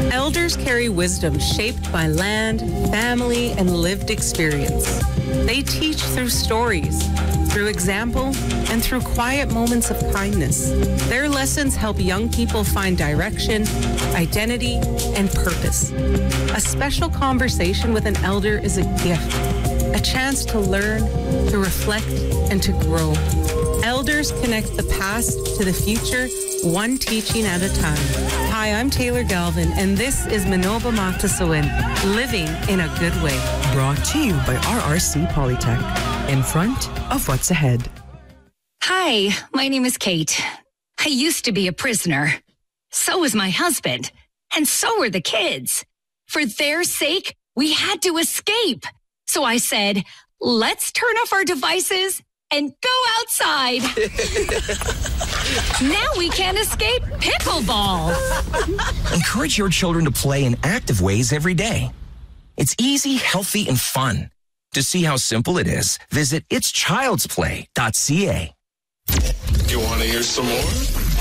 Elders carry wisdom shaped by land, family, and lived experience. They teach through stories, through example, and through quiet moments of kindness. Their lessons help young people find direction, identity, and purpose. A special conversation with an elder is a gift, a chance to learn, to reflect, and to grow. Elders connect the past to the future, one teaching at a time. Hi, I'm Taylor Galvin, and this is Manoba Matasawin, Living in a Good Way. Brought to you by RRC Polytech, in front of what's ahead. Hi, my name is Kate. I used to be a prisoner. So was my husband, and so were the kids. For their sake, we had to escape. So I said, let's turn off our devices and go outside. Now we can escape pickleball. Encourage your children to play in active ways every day. It's easy, healthy, and fun. To see how simple it is, visit itschildsplay.ca. You want to hear some more?